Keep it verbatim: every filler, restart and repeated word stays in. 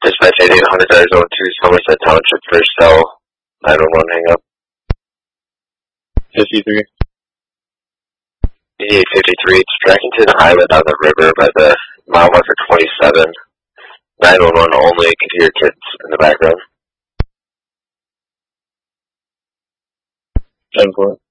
Dispatch eighty-eight hundred Arizona two, Somerset Township, first cell, nine one one, hang up. fifty-three. eighty-eight fifty-three, it's Drakenton Island on the river by the mile marker twenty-seven. nine one one only, can hear kids in the background. ten four.